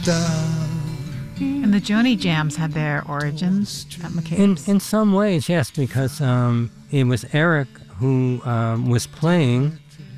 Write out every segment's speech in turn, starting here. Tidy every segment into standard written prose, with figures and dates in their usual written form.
And the Joni Jams had their origins at McCabe's? In some ways, yes, because it was Eric who was playing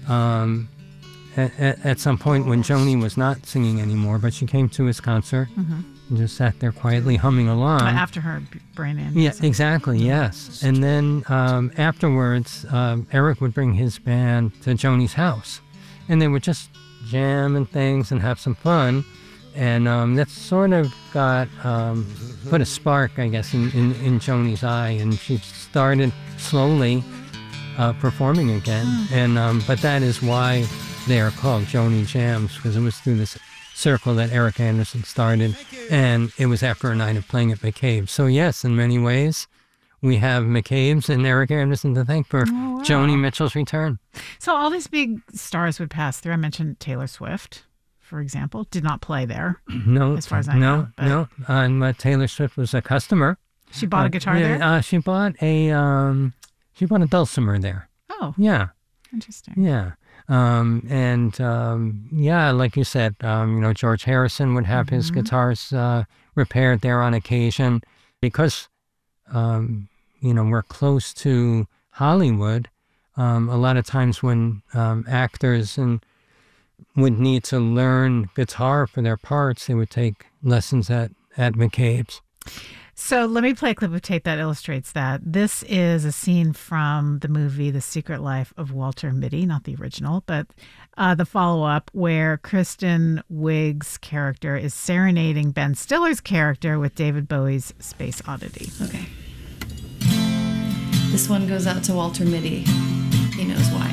at some point when Joni was not singing anymore, but she came to his concert and just sat there quietly humming along. After her brain aneurysm. Yeah, exactly, yes. And then afterwards, Eric would bring his band to Joni's house, and they would just jam and things and have some fun. And that sort of got put a spark, I guess, in Joni's eye, and she started slowly performing again. And but that is why they are called Joni Jams, because it was through this circle that Eric Anderson started, and it was after a night of playing at McCabe's. So yes, in many ways, we have McCabe's and Eric Anderson to thank for Joni Mitchell's return. So all these big stars would pass through. I mentioned Taylor Swift, for example, did not play there. No, as far as I know. No. And Taylor Swift was a customer. She bought a guitar there? She bought a dulcimer there. Oh. Yeah. Interesting. Yeah. Like you said, George Harrison would have his guitars repaired there on occasion. Because, we're close to Hollywood, a lot of times when actors would need to learn guitar for their parts, they would take lessons at McCabe's. So let me play a clip of tape that illustrates that. This is a scene from the movie The Secret Life of Walter Mitty, not the original, but the follow-up, where Kristen Wiig's character is serenading Ben Stiller's character with David Bowie's Space Oddity. Okay. This one goes out to Walter Mitty. He knows why.